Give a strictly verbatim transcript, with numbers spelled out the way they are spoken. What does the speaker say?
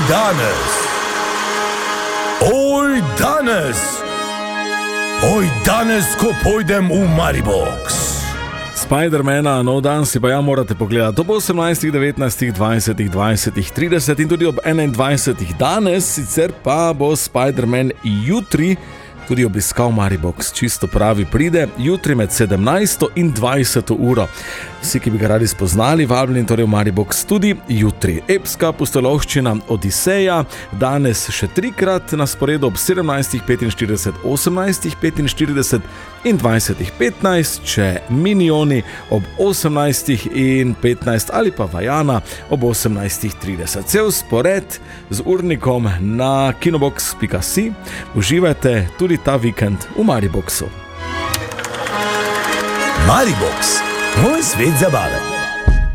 danes, oj danes, oj danes, ko pojdem v Maribox. Spidermana, nov dan si pa ja morate pogledati ob osemnajstih, devetnajstih, dvajsetih, dvajsetih, tridesetih in tudi ob enaindvajsetih danes, sicer pa bo Spiderman jutri tudi obiskal Maribox. Čisto pravi pride, jutri med sedemnajsto in dvajseto uro. Vsi, ki bi ga radi spoznali, vabljeni torej v Maribox tudi jutri. Epska pustolovščina Odiseja, danes še trikrat na sporedu ob sedemnajstih petinštirideset, osemnajstih petinštirideset in dvajsetih petnajst, če Minioni ob osemnajstih in petnajst ali pa Vajana ob osemnajstih trideset. Cel spored z urnikom na kinobox pika si. Uživajte tudi ta vikend v Mariboxu. Maribox, moj svet zabave.